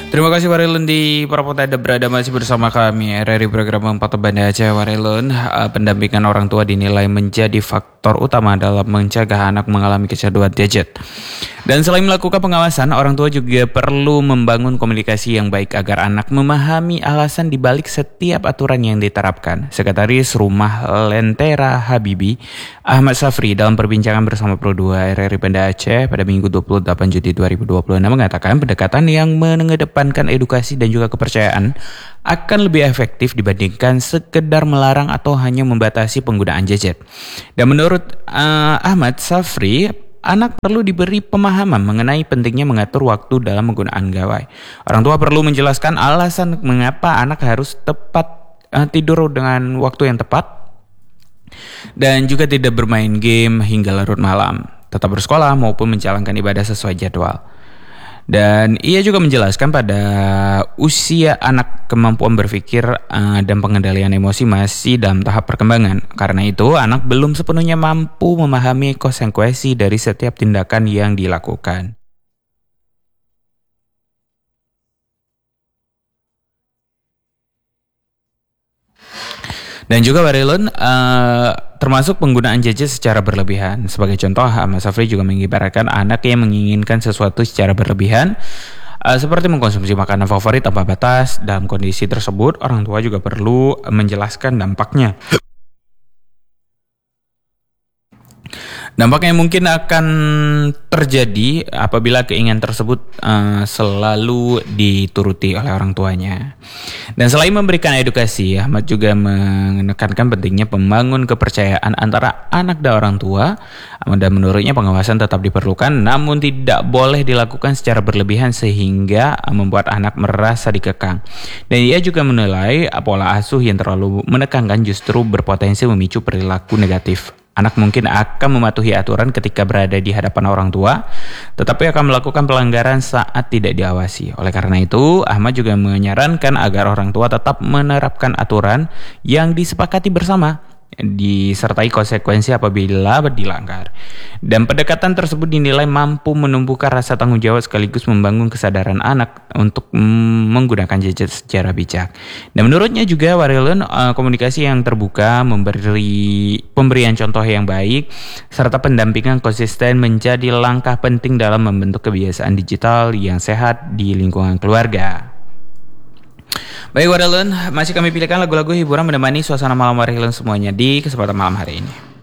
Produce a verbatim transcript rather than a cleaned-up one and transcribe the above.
Terima kasih Warilun di Prapoda berada masih bersama kami R R I program empat Banda Aceh. Warilun, uh, pendampingan orang tua dinilai menjadi faktor utama dalam mencegah anak mengalami kecanduan gadget. Dan selain melakukan pengawasan, orang tua juga perlu membangun komunikasi yang baik agar anak memahami alasan dibalik setiap aturan yang diterapkan. Sekretaris Rumah Lentera Habibi, Ahmad Safri, dalam perbincangan bersama Pro dua R R I Banda Aceh pada Minggu dua puluh delapan Juli dua ribu dua puluh enam mengatakan pendekatan yang mengedepankan edukasi dan juga kepercayaan akan lebih efektif dibandingkan sekedar melarang atau hanya membatasi penggunaan gadget. Dan menurut uh, Ahmad Safri, anak perlu diberi pemahaman mengenai pentingnya mengatur waktu dalam penggunaan gawai. Orang tua perlu menjelaskan alasan mengapa anak harus tepat uh, tidur dengan waktu yang tepat dan juga tidak bermain game hingga larut malam, tetap bersekolah maupun menjalankan ibadah sesuai jadwal. Dan ia juga menjelaskan pada usia anak kemampuan berpikir uh, dan pengendalian emosi masih dalam tahap perkembangan. Karena itu anak belum sepenuhnya mampu memahami konsekuensi dari setiap tindakan yang dilakukan. Dan juga Barilun, uh, termasuk penggunaan gadget secara berlebihan. Sebagai contoh, Ahmad Safri juga mengibaratkan anak yang menginginkan sesuatu secara berlebihan, uh, seperti mengkonsumsi makanan favorit tanpa batas. Dalam kondisi tersebut, orang tua juga perlu menjelaskan dampaknya. Dampaknya mungkin akan terjadi apabila keinginan tersebut uh, selalu dituruti oleh orang tuanya. Dan selain memberikan edukasi, Ahmad juga menekankan pentingnya membangun kepercayaan antara anak dan orang tua. Dan menurutnya pengawasan tetap diperlukan, namun tidak boleh dilakukan secara berlebihan sehingga membuat anak merasa dikekang. Dan ia juga menilai pola asuh yang terlalu menekankan justru berpotensi memicu perilaku negatif. Anak mungkin akan mematuhi aturan ketika berada di hadapan orang tua, tetapi akan melakukan pelanggaran saat tidak diawasi. Oleh karena itu, Ahmad juga menyarankan agar orang tua tetap menerapkan aturan yang disepakati bersama, disertai konsekuensi apabila dilanggar. Dan pendekatan tersebut dinilai mampu menumbuhkan rasa tanggung jawab sekaligus membangun kesadaran anak untuk mm, menggunakan gadget secara bijak. Dan menurutnya juga Warilun, uh, komunikasi yang terbuka, memberi pemberian contoh yang baik, serta pendampingan konsisten menjadi langkah penting dalam membentuk kebiasaan digital yang sehat di lingkungan keluarga. Baik Warilun, masih kami pilihkan lagu-lagu hiburan menemani suasana malam Warilun semuanya di kesempatan malam hari ini.